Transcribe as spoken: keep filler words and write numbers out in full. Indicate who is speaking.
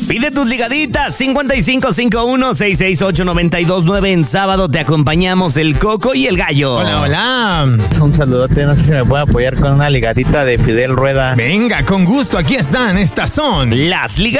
Speaker 1: Pide tus ligaditas, cincuenta y cinco cincuenta y uno, sesenta y seis ocho, noventa y dos nueve. En sábado te acompañamos el Coco y el Gallo.
Speaker 2: Hola, hola.
Speaker 3: Un saludote, no sé si me puede apoyar con una ligadita de Fidel Rueda.
Speaker 2: Venga, con gusto, aquí están, estas son
Speaker 1: Las ligas.